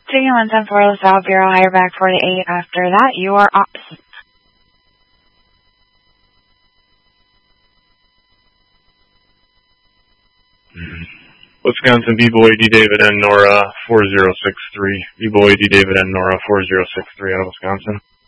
Chicken 174 LaSalle Bureau, higher back 48. After that, you are ops. Wisconsin, Vibo AD David and Nora 4063. Vibo AD David and Nora 4063 out of Wisconsin.